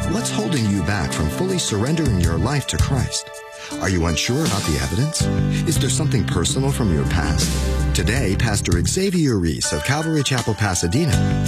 What's holding you back from fully surrendering your life to Christ? Are you unsure about the evidence? Is there something personal from your past? Today, Pastor Xavier Reese of Calvary Chapel, Pasadena